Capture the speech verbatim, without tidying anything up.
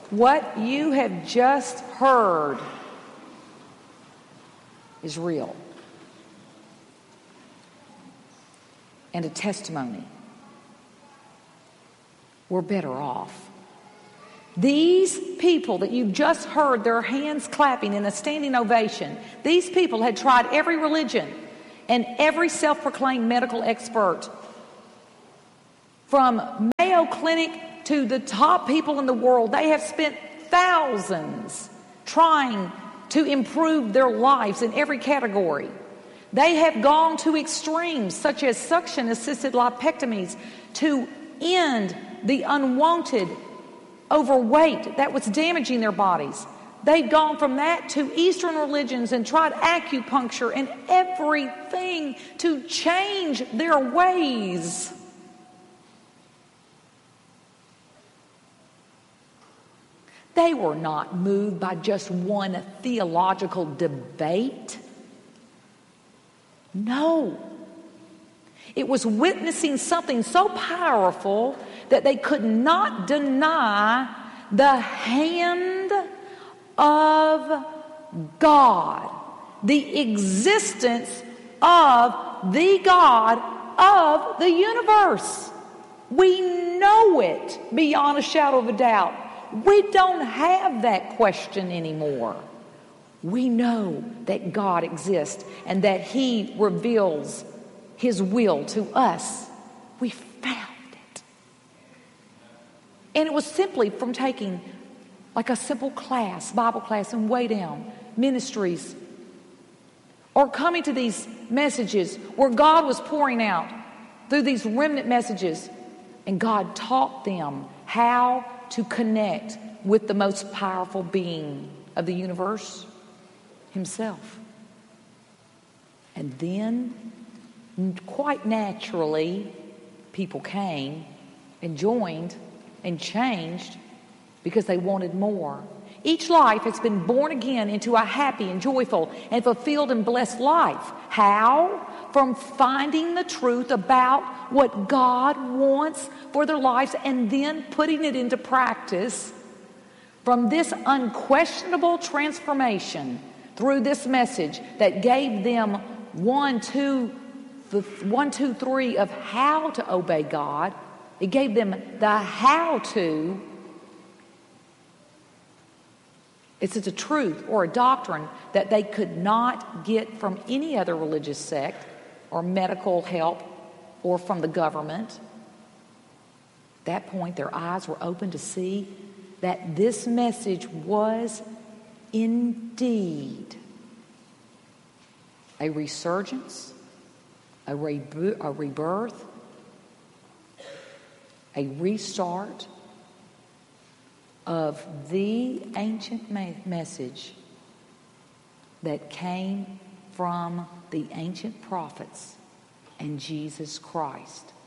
What you have just heard is real and a testimony. We're better off. These people that you just heard their hands clapping in a standing ovation, these people had tried every religion and every self-proclaimed medical expert, from Mayo Clinic to the top people in the world. They have spent thousands trying to improve their lives in every category. They have gone to extremes such as suction-assisted lipectomies to end the unwanted overweight that was damaging their bodies. They've gone from that to Eastern religions and tried acupuncture and everything to change their ways. They were not moved by just one theological debate. No. It was witnessing something so powerful that they could not deny the hand of God, the existence of the God of the universe. We know it beyond a shadow of a doubt. We don't have that question anymore. We know that God exists and that He reveals His will to us. We found it. And it was simply from taking like a simple class, Bible class, and way down, ministries, or coming to these messages where God was pouring out through these remnant messages, and God taught them how to connect with the most powerful being of the universe, Himself. And then, quite naturally, people came and joined and changed because they wanted more. Each life has been born again into a happy and joyful and fulfilled and blessed life. How? From finding the truth about what God wants for their lives and then putting it into practice. From this unquestionable transformation through this message that gave them one, two, the one, two, three of how to obey God. It gave them the how to. It's a truth or a doctrine that they could not get from any other religious sect or medical help or from the government. At that point, their eyes were open to see that this message was indeed a resurgence, a, rebu- a rebirth, a restart of the ancient ma- message that came from the ancient prophets and Jesus Christ.